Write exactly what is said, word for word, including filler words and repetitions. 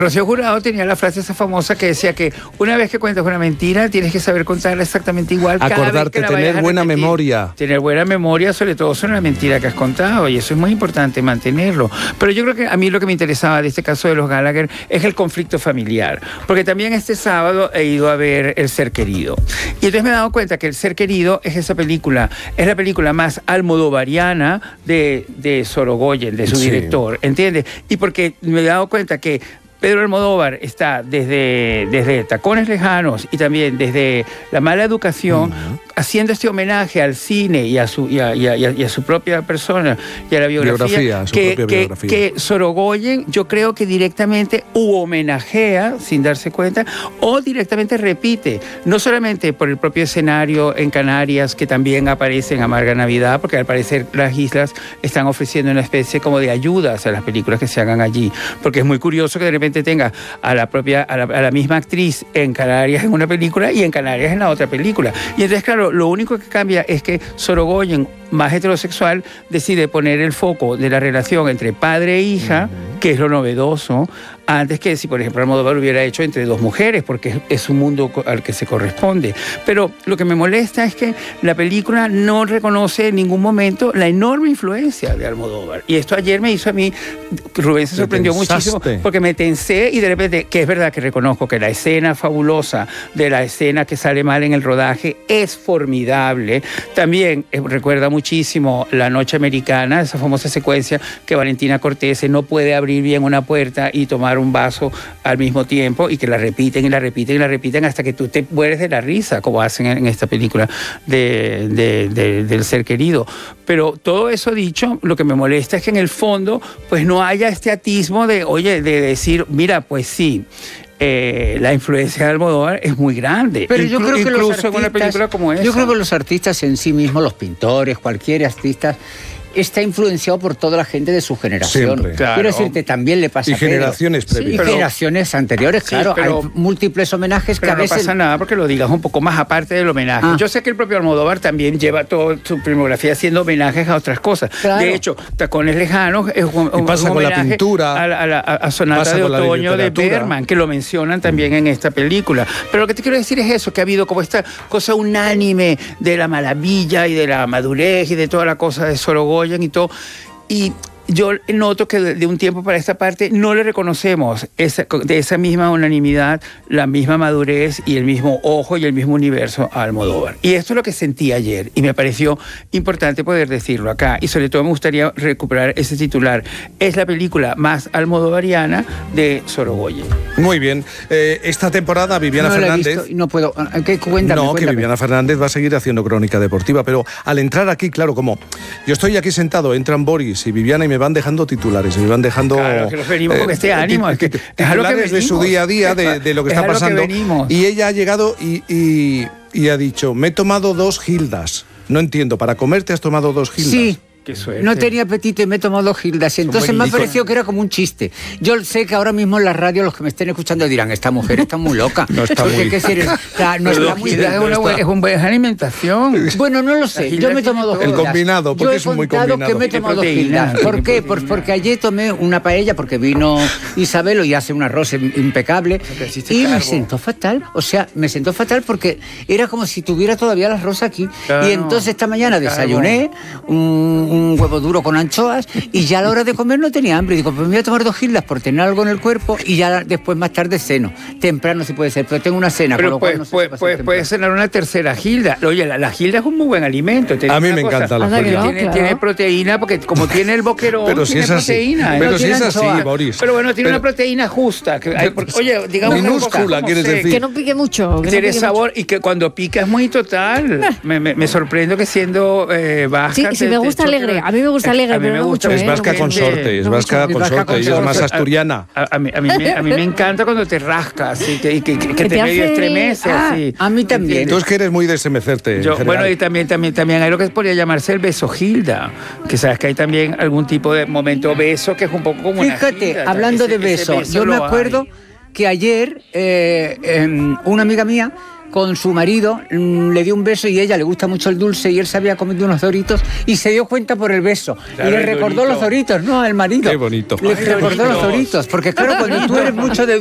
Rocío Jurado tenía la frase esa famosa que decía que una vez que cuentas una mentira, tienes que saber contarla exactamente igual. Cada Acordarte, vez que la tener buena repetir. memoria. Tener buena memoria, sobre todo sobre la mentira que has contado, y eso es muy importante mantenerlo. Pero yo creo que a mí lo que me interesaba de este caso de los Gallagher es el conflicto familiar, porque también este sábado he ido a ver El Ser Querido. Y entonces me he dado cuenta que El Ser Querido es esa película, es la película más almodovariana de, de Sorogoyen, de su Sí. director, ¿entiendes? Y porque me he dado cuenta que Pedro Almodóvar está desde, desde Tacones Lejanos y también desde La Mala Educación, uh-huh, haciendo este homenaje al cine y a su, y a, y a, y a su propia persona y a la biografía, biografía su que, propia que, biografía. que Sorogoyen yo creo que directamente u homenajea sin darse cuenta o directamente repite, no solamente por el propio escenario en Canarias que también aparece en Amarga Navidad, porque al parecer las islas están ofreciendo una especie como de ayudas a las películas que se hagan allí, porque es muy curioso que de repente tenga a la propia a la, a la misma actriz en Canarias en una película y en Canarias en la otra película. Y entonces, claro, lo único que cambia es que Sorogoyen, más heterosexual, decide poner el foco de la relación entre padre e hija, uh-huh, que es lo novedoso, antes que si, por ejemplo, Almodóvar hubiera hecho entre dos mujeres, porque es un mundo al que se corresponde. Pero lo que me molesta es que la película no reconoce en ningún momento la enorme influencia de Almodóvar. Y esto ayer me hizo a mí, Rubén se sorprendió muchísimo, porque me tensé y de repente, que es verdad que reconozco que la escena fabulosa de la escena que sale mal en el rodaje es formidable. También eh, recuerda muchísimo La Noche Americana, esa famosa secuencia que Valentina Cortese no puede abrir bien una puerta y tomar un vaso al mismo tiempo, y que la repiten y la repiten y la repiten hasta que tú te mueres de la risa, como hacen en esta película de, de, de, del Ser Querido. Pero todo eso dicho, lo que me molesta es que en el fondo pues no haya este atismo de, oye, de decir, mira, pues sí, Eh, la influencia de Almodóvar es muy grande. Pero yo Inclu- creo que incluso los artistas, en una película como esa. Yo creo que los artistas en sí mismos, los pintores, cualquier artista, está influenciado por toda la gente de su generación. Siempre. Claro. Quiero decirte, también le pasa Y a Pedro. generaciones Sí, previas. y Pero- generaciones anteriores, Sí, claro. pero- hay múltiples homenajes que Pero a no veces... pasa nada porque lo digas un poco más aparte del homenaje. Ah. Yo sé que el propio Almodóvar también lleva toda su filmografía haciendo homenajes a otras cosas. Claro. De hecho, Tacones Lejanos es un, Y pasa un con la homenaje pintura, a, la- a la- a Sonata pasa de con la Otoño de literatura. Bergman, que lo mencionan también en esta película. Pero lo que te quiero decir es eso, que ha habido como esta cosa unánime de la maravilla y de la madurez y de toda la cosa de Sorogoyen y todo. Y yo noto que de un tiempo para esta parte no le reconocemos esa, de esa misma unanimidad, la misma madurez y el mismo ojo y el mismo universo a Almodóvar. Y esto es lo que sentí ayer y me pareció importante poder decirlo acá. Y sobre todo me gustaría recuperar ese titular. Es la película más almodovariana de Sorogoyen. Muy bien. Eh, esta temporada Viviana no la he Fernández... visto y no puedo... ¿Qué? Cuéntame, no, que cuéntame. Viviana Fernández va a seguir haciendo crónica deportiva, pero al entrar aquí, claro, como yo estoy aquí sentado, entran Boris y Viviana y me van dejando titulares, me van dejando... Claro, que nos venimos con este ánimo, es que es a lo que titulares de su venimos. día a día, de, de lo que Es está a lo que pasando. venimos. Y ella ha llegado y, y, y ha dicho, me he tomado dos gildas. No entiendo, ¿para comer te has tomado dos gildas? Sí. Qué suerte. No tenía apetito y me he tomado dos gildas. Y entonces me ha buenísimas. parecido que era como un chiste. Yo sé que ahora mismo en la radio los que me estén escuchando dirán, esta mujer está muy loca. No está Porque, muy- ¿qué decir? Claro, no Pero está dos muy gildas bien. es una buena, es un buen- es alimentación. Bueno, no lo La sé. gilda Yo me he tiene tomado todo. El gildas. combinado, porque Yo he es un muy contado combinado. que me he Tiene tomado proteína, gildas. tiene ¿Por qué? proteína. Pues porque ayer tomé una paella porque vino Isabelo y hace un arroz im- impecable que hiciste y me cargo. sentó fatal. O sea, me sentó fatal porque era como si tuviera todavía el arroz aquí. Claro. Y entonces esta mañana Cargo. desayuné un, un huevo duro con anchoas y ya a la hora de comer no tenía hambre. Digo, pues me voy a tomar dos gildas por tener algo en el cuerpo y ya después más tarde ceno. Temprano sí puede ser, pero tengo una cena. con Pero lo cual pues, no sé si pues, va a ser pues, temprano. puedes cenar una tercera gilda. Oye, la, la gilda es un muy buen alimento. Te digo A mí una me cosa, encanta la Anda que gilda. no. Tiene, claro. tiene proteína, porque como tiene el boquerón, Pero si tiene es así. proteína. ¿eh? Pero No si tiene es así, anchoa. Boris. Pero bueno, tiene Pero- una proteína justa. Que, hay- porque, oye, digamos una cosa Minúscula, como quieres sé, decir. Que no pique mucho. Que no Tiene pique sabor y que cuando pica es muy total. Me, me, me sorprendo que siendo eh, vasca... Sí, sí, te- me te gusta choque- alegre. A mí me gusta alegre, a mí pero me no gusta mucho, Es ¿eh? vasca No con mucho. sorte, es No vasca mucho. con Es vasca sorte, con y es más sorte. asturiana. A, a mí, a, mí me, a mí me encanta cuando te rascas y que, y que, que Que te, te medio hace- estremece Ah, así. a mí también. Tú es que eres muy de estremecerte. en Yo, general. bueno, y también, también, también hay lo que podría llamarse el beso gilda, que sabes que hay también algún tipo de momento beso que es un poco como una Fíjate, gilda. hablando Ese- de ese beso, beso yo me lo acuerdo hay. que ayer eh, em, una amiga mía con su marido, mmm, le dio un beso y a ella le gusta mucho el dulce y él se había comido unos Doritos y se dio cuenta por el beso. Claro, y le recordó Dorito. Los Doritos, ¿no? Al marido. Qué bonito. Le Ay, recordó bonito. Los Doritos, porque claro, cuando tú eres mucho de